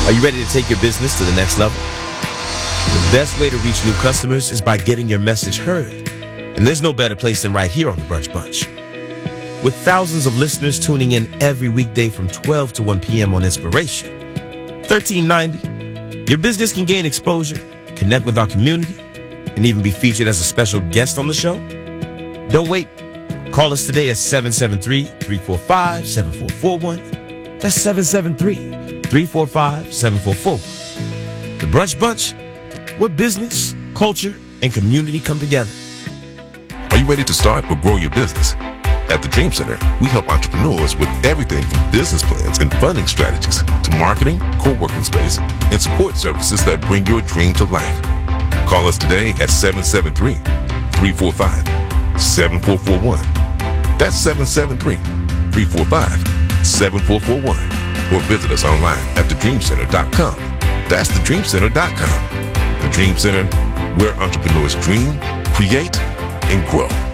Are you ready to take your business to the next level? The best way to reach new customers is by getting your message heard. And there's no better place than right here on the Brunch Bunch. With thousands of listeners tuning in every weekday from 12 to 1 p.m. on Inspiration 1390, your business can gain exposure, connect with our community, and even be featured as a special guest on the show. Don't wait. Call us today at 773-345-7441. That's 773-345-7441. The Brunch Bunch, where business, culture, and community come together. Are you ready to start or grow your business? At the Dream Center, we help entrepreneurs with everything from business plans and funding strategies to marketing, co-working space, and support services that bring your dream to life. Call us today at 773-345-7441. That's 773-345-7441. Or visit us online at thedreamcenter.com. That's thedreamcenter.com. The Dream Center, where entrepreneurs dream, create, and grow.